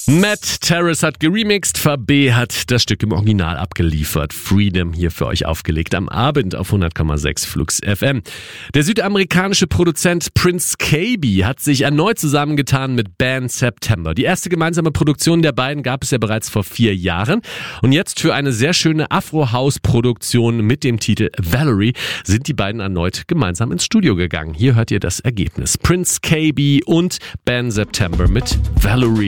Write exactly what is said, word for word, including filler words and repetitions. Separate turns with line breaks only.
Matt Terrace hat geremixed, Fabé hat das Stück im Original abgeliefert. Freedom hier für euch aufgelegt am Abend auf hundert Komma sechs Flux F M. Der südamerikanische Produzent Prince Kaybee hat sich erneut zusammengetan mit Band September. Die erste gemeinsame Produktion der beiden gab es ja bereits vor vier Jahren. Und jetzt für eine sehr schöne Afro-House-Produktion mit dem Titel Valerie sind die beiden erneut gemeinsam ins Studio gegangen. Hier hört ihr das Ergebnis. Prince Kaybee und Band September mit Valerie.